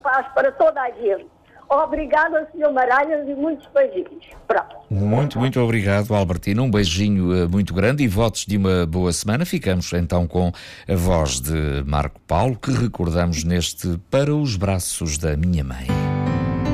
paz para toda a gente. Obrigada, Sr. Maranhas, e muitos beijinhos. Pronto. Muito obrigado, Albertina. Um beijinho muito grande e votos de uma boa semana. Ficamos então com a voz de Marco Paulo, que recordamos neste Para os Braços da Minha Mãe.